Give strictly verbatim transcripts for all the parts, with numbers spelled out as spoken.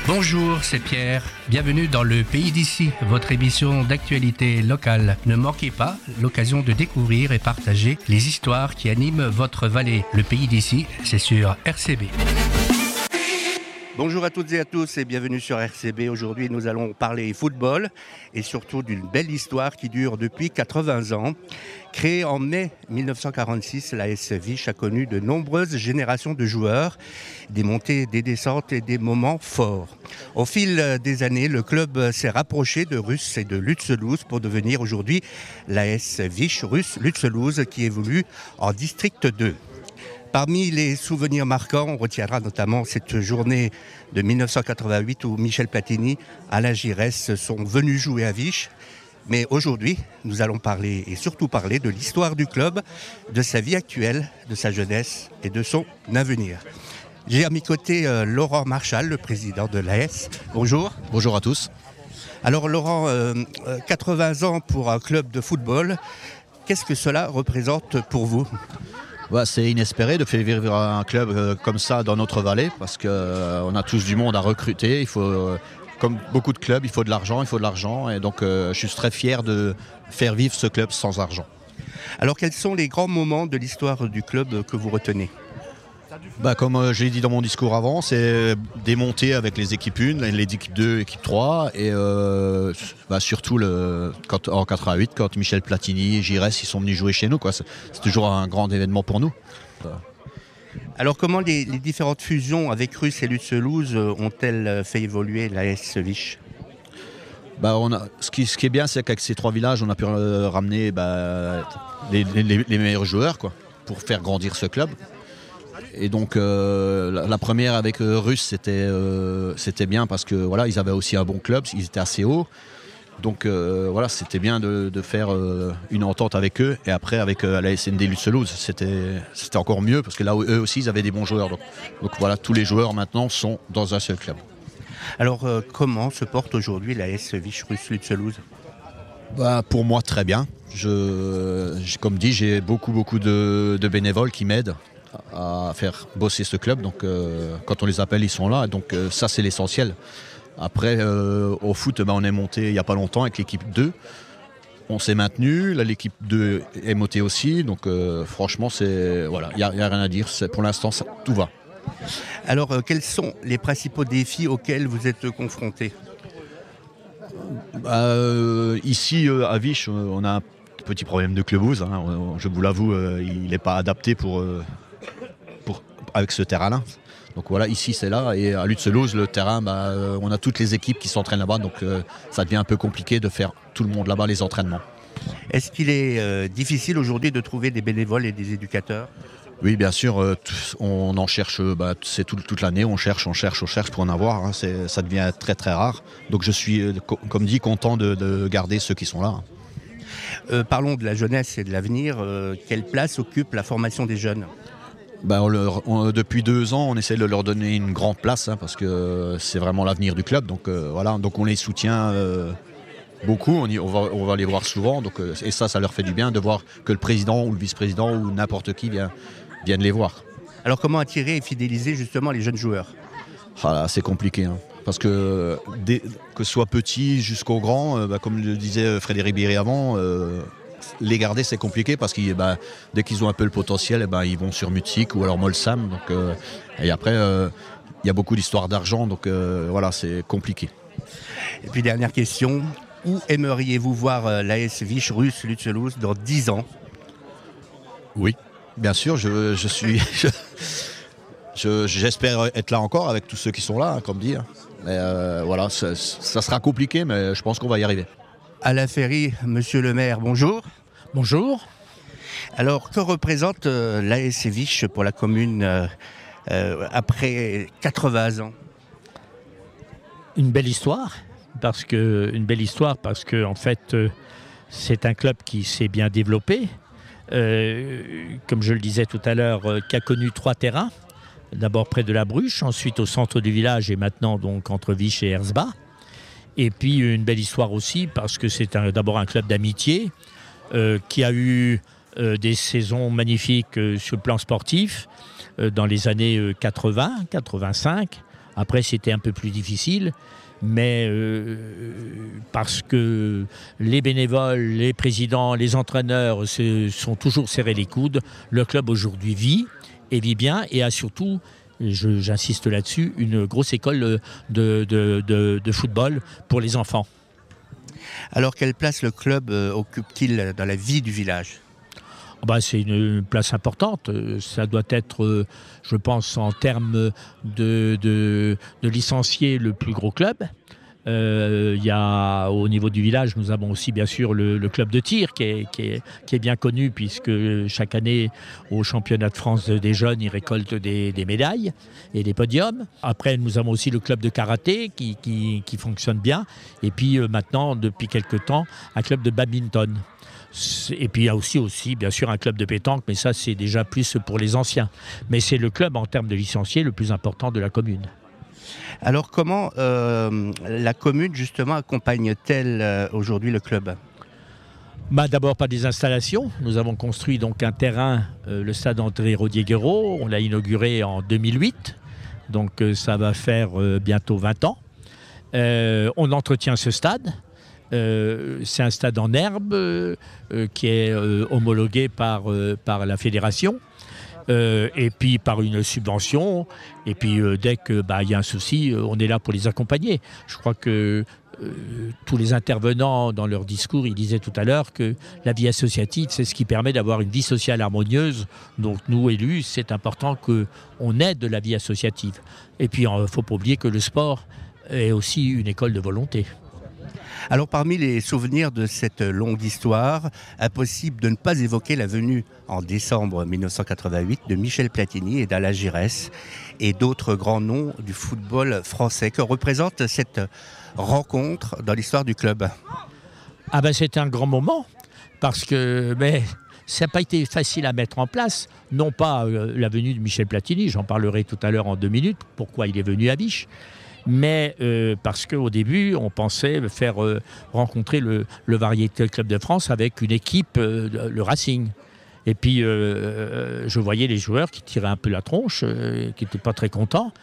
Bonjour, c'est Pierre. Bienvenue dans le Pays d'ici, votre émission d'actualité locale. Ne manquez pas l'occasion de découvrir et partager les histoires qui animent votre vallée. Le Pays d'ici, c'est sur R C B. Bonjour à toutes et à tous et bienvenue sur R C B. Aujourd'hui, nous allons parler football et surtout d'une belle histoire qui dure depuis quatre-vingts ans. Créée en mai mille neuf cent quarante-six, l'A S Vich a connu de nombreuses générations de joueurs, des montées, des descentes et des moments forts. Au fil des années, le club s'est rapproché de Russe et de Lutzelouse pour devenir aujourd'hui l'A S Vich Russe Lutzelouse qui évolue en District deux. Parmi les souvenirs marquants, on retiendra notamment cette journée de mille neuf cent quatre-vingt-huit où Michel Platini, Alain Giresse sont venus jouer à Vich. Mais aujourd'hui, nous allons parler et surtout parler de l'histoire du club, de sa vie actuelle, de sa jeunesse et de son avenir. J'ai à mes côtés euh, Laurent Marchal, le président de l'A S. Bonjour. Bonjour à tous. Alors Laurent, euh, quatre-vingts ans pour un club de football, qu'est-ce que cela représente pour vous ? Ouais, c'est inespéré de faire vivre un club euh, comme ça dans notre vallée parce qu'on euh, a tous du monde à recruter. Il faut, euh, comme beaucoup de clubs, il faut de l'argent, il faut de l'argent. Et donc euh, je suis très fier de faire vivre ce club sans argent. Alors quels sont les grands moments de l'histoire du club que vous retenez ? Bah, comme euh, j'ai dit dans mon discours avant, c'est des montées avec les équipes un, les équipes deux, l'équipe trois et euh, bah, surtout le, quand, en quatre-vingt-huit quand Michel Platini et Giresse ils sont venus jouer chez nous, quoi. C'est, c'est toujours un grand événement pour nous. Alors comment les, les différentes fusions avec Russe et Lutzelouse ont-elles fait évoluer l'A S Vich ? Bah, on a, ce, qui, ce qui est bien, c'est qu'avec ces trois villages, on a pu euh, ramener bah, les, les, les meilleurs joueurs, quoi, pour faire grandir ce club. Et donc euh, la, la première avec euh, Russe c'était, euh, c'était bien parce que voilà, ils avaient aussi un bon club, ils étaient assez hauts. Donc euh, voilà, c'était bien de, de faire euh, une entente avec eux. Et après avec euh, la S N D Lutzelouse, c'était, c'était encore mieux parce que là eux aussi ils avaient des bons joueurs. Donc, donc voilà, tous les joueurs maintenant sont dans un seul club. Alors euh, comment se porte aujourd'hui la A S Vich Russe Lutzelouse ? Bah, pour moi très bien. Je, j'ai, comme dit, j'ai beaucoup beaucoup de, de bénévoles qui m'aident à faire bosser ce club, donc euh, quand on les appelle ils sont là, donc euh, ça c'est l'essentiel. Après euh, au foot bah, on est monté il n'y a pas longtemps avec l'équipe deux, on s'est maintenu, là l'équipe deux est montée aussi, donc euh, franchement c'est voilà, il n'y a, a rien à dire, c'est, pour l'instant ça, tout va. Alors euh, quels sont les principaux défis auxquels vous êtes confrontés ? bah, euh, Ici euh, à Vich on a un petit problème de clubhouse, hein, je vous l'avoue, euh, il n'est pas adapté pour euh, Pour, avec ce terrain-là. Donc voilà, ici c'est là, et à Lutzelouse, le terrain, bah, euh, on a toutes les équipes qui s'entraînent là-bas, donc euh, ça devient un peu compliqué de faire tout le monde là-bas les entraînements. Est-ce qu'il est euh, difficile aujourd'hui de trouver des bénévoles et des éducateurs ? Oui, bien sûr, euh, t- on en cherche, bah, c'est tout, toute l'année, on cherche, on cherche, on cherche pour en avoir, hein, c'est, ça devient très très rare. Donc je suis, euh, co- comme dit, content de, de garder ceux qui sont là. Euh, parlons de la jeunesse et de l'avenir. Euh, quelle place occupe la formation des jeunes ? Ben, on leur, on, depuis deux ans, on essaie de leur donner une grande place hein, parce que c'est vraiment l'avenir du club. Donc euh, voilà, donc on les soutient euh, beaucoup. On, y, on, va, on va les voir souvent. Donc, euh, et ça, ça leur fait du bien de voir que le président ou le vice-président ou n'importe qui vient, viennent les voir. Alors comment attirer et fidéliser justement les jeunes joueurs ? Voilà, c'est compliqué. Hein, parce que dès, que ce soit petit jusqu'au grand, euh, bah, comme le disait Frédéric Bierry avant. Euh, Les garder c'est compliqué parce que bah, dès qu'ils ont un peu le potentiel, eh ben, ils vont sur Mutzig ou alors Molsam. Donc, euh, et après, il euh, y a beaucoup d'histoires d'argent, donc euh, voilà, c'est compliqué. Et puis dernière question, où aimeriez-vous voir euh, l'A S Vich Russe Lutzelouse dans dix ans ? Oui, bien sûr, je, je suis, je, je, j'espère être là encore avec tous ceux qui sont là, hein, comme dit. Hein. Mais euh, voilà, ça, ça sera compliqué, mais je pense qu'on va y arriver. Alain Ferry, monsieur le maire, bonjour. Bonjour. Alors, que représente euh, l'A S Vich pour la commune euh, euh, après quatre-vingts ans ? Une belle histoire, parce que une belle histoire parce que en fait, euh, c'est un club qui s'est bien développé, euh, comme je le disais tout à l'heure, euh, qui a connu trois terrains. D'abord près de la Bruche, ensuite au centre du village et maintenant donc entre Vich et Erzbach. Et puis une belle histoire aussi parce que c'est un, d'abord un club d'amitié euh, qui a eu euh, des saisons magnifiques euh, sur le plan sportif euh, dans les années quatre-vingts, quatre-vingt-cinq, Après, c'était un peu plus difficile, mais euh, parce que les bénévoles, les présidents, les entraîneurs se sont toujours serrés les coudes, le club aujourd'hui vit, et vit bien, et a surtout, je, j'insiste là-dessus, une grosse école de, de, de, de football pour les enfants. Alors, quelle place le club euh, occupe-t-il dans la vie du village ? Bah, c'est une place importante. Ça doit être, je pense, en termes de, de, de licenciés, le plus gros club. Euh, y a, au niveau du village, nous avons aussi bien sûr le, le club de tir qui est, qui, est, qui est bien connu, puisque chaque année au championnat de France des jeunes, ils récoltent des, des médailles et des podiums. Après, nous avons aussi le club de karaté qui, qui, qui fonctionne bien. Et puis euh, maintenant, depuis quelques temps, un club de badminton. Et puis il y a aussi, aussi, bien sûr, un club de pétanque, mais ça, c'est déjà plus pour les anciens. Mais c'est le club, en termes de licenciés, le plus important de la commune. Alors, comment euh, la commune, justement, accompagne-t-elle euh, aujourd'hui le club ? Bah, d'abord par des installations. Nous avons construit donc un terrain, euh, le stade André Rodier-Guéraud. On l'a inauguré en deux mille huit, donc euh, ça va faire euh, bientôt vingt ans. Euh, on entretient ce stade. Euh, c'est un stade en herbe euh, euh, qui est euh, homologué par, euh, par la fédération euh, et puis par une subvention. Et puis euh, dès qu'il bah, y a un souci, euh, on est là pour les accompagner. Je crois que euh, tous les intervenants dans leur discours, ils disaient tout à l'heure que la vie associative, c'est ce qui permet d'avoir une vie sociale harmonieuse. Donc nous, élus, c'est important qu'on aide la vie associative. Et puis il ne faut pas oublier que le sport est aussi une école de volonté. Alors, parmi les souvenirs de cette longue histoire, impossible de ne pas évoquer la venue en décembre mille neuf cent quatre-vingt-huit de Michel Platini et d'Alain Giresse et d'autres grands noms du football français. Que représente cette rencontre dans l'histoire du club ? Ah ben, c'était un grand moment, parce que mais, ça n'a pas été facile à mettre en place. Non pas euh, la venue de Michel Platini, j'en parlerai tout à l'heure en deux minutes, pourquoi il est venu à Viche. Mais euh, parce qu'au début, on pensait faire euh, rencontrer le, le Variété Club de France avec une équipe, euh, le Racing. Et puis, euh, euh, je voyais les joueurs qui tiraient un peu la tronche, euh, qui n'étaient pas très contents.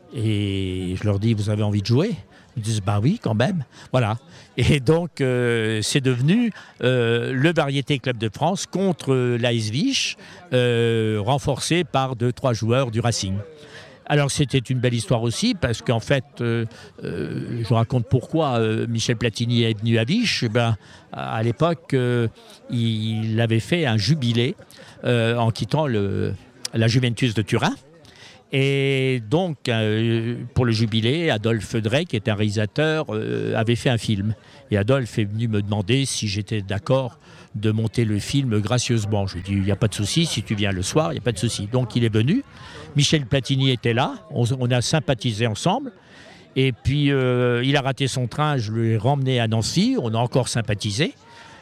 Et je leur dis, vous avez envie de jouer ? Ils disent, bah oui, quand même. Voilà. Et donc, euh, c'est devenu euh, le Variété Club de France contre euh, l'A S Viche, euh, renforcé par deux, trois joueurs du Racing. Alors c'était une belle histoire aussi, parce qu'en fait, euh, euh, je vous raconte pourquoi euh, Michel Platini est venu à Viche. Ben, à l'époque, euh, il avait fait un jubilé euh, en quittant le, la Juventus de Turin. Et donc, euh, pour le jubilé, Adolphe Drey, qui est un réalisateur, euh, avait fait un film. Et Adolphe est venu me demander si j'étais d'accord de monter le film gracieusement. Je lui ai dit, il n'y a pas de souci, si tu viens le soir, il n'y a pas de souci. Donc il est venu, Michel Platini était là, on, on a sympathisé ensemble, et puis euh, il a raté son train, je lui ai remmené à Nancy, on a encore sympathisé,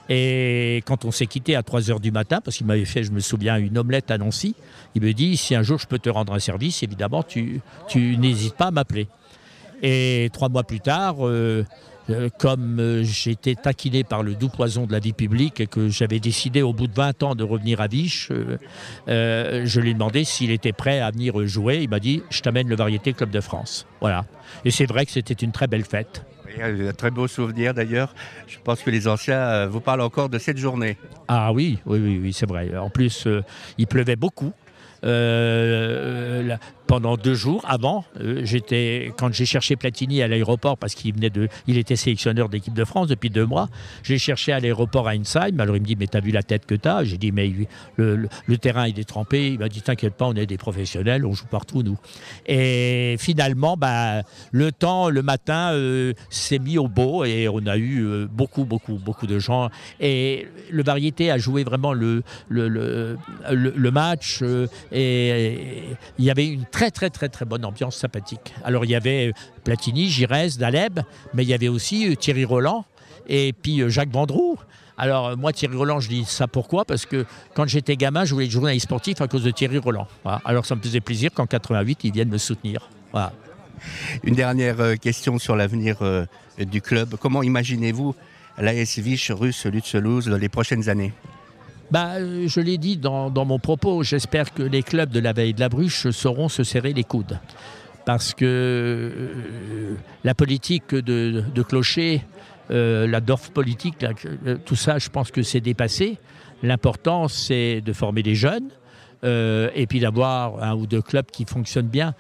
et quand on s'est quitté à trois heures du matin, parce qu'il m'avait fait, je me souviens, une omelette à Nancy, il me dit, si un jour je peux te rendre un service, évidemment, tu, tu n'hésites pas à m'appeler. Et trois mois plus tard, euh, Euh, comme euh, j'étais taquiné par le doux poison de la vie publique et que j'avais décidé au bout de vingt ans de revenir à Viche, euh, euh, je lui ai demandé s'il était prêt à venir jouer. Il m'a dit, je t'amène le Variété Club de France. Voilà. Et c'est vrai que c'était une très belle fête. Oui, un très beau souvenir d'ailleurs. Je pense que les anciens vous parlent encore de cette journée. Ah oui, oui, oui, oui, c'est vrai. En plus, euh, il pleuvait beaucoup. Euh, la, pendant deux jours avant, euh, j'étais, quand j'ai cherché Platini à l'aéroport, parce qu'il venait de, il était sélectionneur d'équipe de France depuis deux mois, j'ai cherché à l'aéroport à Ensheim. Alors il me dit, mais t'as vu la tête que t'as? J'ai dit, mais le, le, le terrain il est trempé. Il m'a dit, t'inquiète pas, on est des professionnels, on joue partout nous. Et finalement, bah, le temps, le matin, euh, s'est mis au beau et on a eu euh, beaucoup, beaucoup, beaucoup de gens. Et le Variété a joué vraiment le, le, le, le, le match. Euh, et il y avait une très très très très bonne ambiance sympathique. Alors il y avait Platini, Giresse, Daleb, mais il y avait aussi Thierry Roland et puis Jacques Vendroux. Alors moi Thierry Roland, je dis ça pourquoi? Parce que quand j'étais gamin, je voulais être journaliste sportif à cause de Thierry Roland. Voilà. Alors ça me faisait plaisir qu'en quatre-vingt-huit, ils viennent me soutenir. Voilà. Une dernière question sur l'avenir euh, du club. Comment imaginez-vous l'A S Viche Russe Lutzeloos dans les prochaines années? Bah, euh, je l'ai dit dans, dans mon propos, j'espère que les clubs de la Vallée de la Bruche sauront se serrer les coudes. parce que euh, la politique de, de clocher, euh, la Dorfpolitik, la, tout ça, je pense que c'est dépassé. L'important, c'est de former des jeunes euh, et puis d'avoir un ou deux clubs qui fonctionnent bien,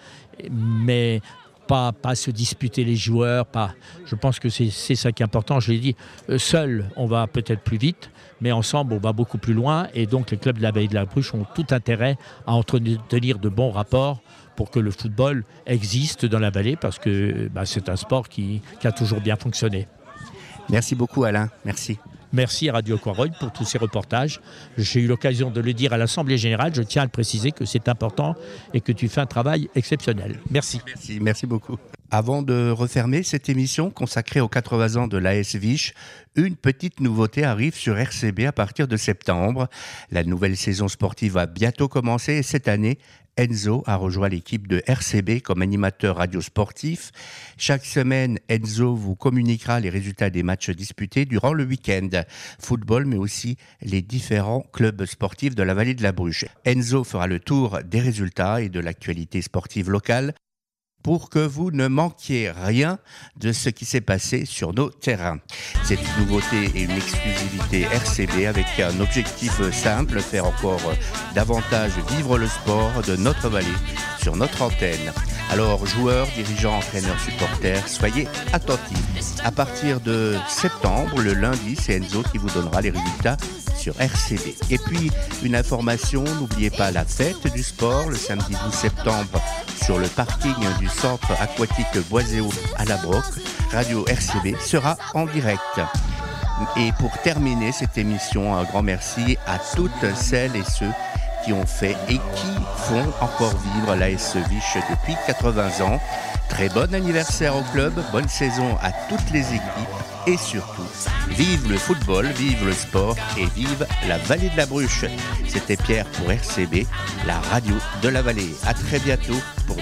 mais pas, pas se disputer les joueurs. Pas. Je pense que c'est, c'est ça qui est important. Je l'ai dit, euh, seul, on va peut-être plus vite, mais ensemble, on va beaucoup plus loin. Et donc, les clubs de la Vallée de la Bruche ont tout intérêt à entretenir de bons rapports pour que le football existe dans la vallée, parce que bah, c'est un sport qui, qui a toujours bien fonctionné. Merci beaucoup Alain, merci. Merci à Radio Aquaroy pour tous ces reportages. J'ai eu l'occasion de le dire à l'Assemblée Générale. Je tiens à le préciser que c'est important et que tu fais un travail exceptionnel. Merci. Merci, merci beaucoup. Avant de refermer cette émission consacrée aux quatre-vingts ans de l'A S Vich, une petite nouveauté arrive sur R C B à partir de septembre. La nouvelle saison sportive va bientôt commencer et cette année, Enzo a rejoint l'équipe de R C B comme animateur radio sportif. Chaque semaine, Enzo vous communiquera les résultats des matchs disputés durant le week-end. Football, mais aussi les différents clubs sportifs de la vallée de la Bruche. Enzo fera le tour des résultats et de l'actualité sportive locale pour que vous ne manquiez rien de ce qui s'est passé sur nos terrains. Cette nouveauté est une exclusivité R C B avec un objectif simple, faire encore davantage vivre le sport de notre vallée sur notre antenne. Alors, joueurs, dirigeants, entraîneurs, supporters, soyez attentifs. À partir de septembre, le lundi, c'est Enzo qui vous donnera les résultats sur R C B. Et puis, une information, n'oubliez pas la fête du sport, le samedi douze septembre, sur le parking du centre aquatique Boiséo à La Broque. Radio R C B sera en direct. Et pour terminer cette émission, un grand merci à toutes celles et ceux qui ont fait et qui font encore vivre l'A S Vich depuis quatre-vingts ans. Très bon anniversaire au club, bonne saison à toutes les équipes et surtout, vive le football, vive le sport et vive la vallée de la Bruche. C'était Pierre pour R C B, la radio de la vallée. À très bientôt pour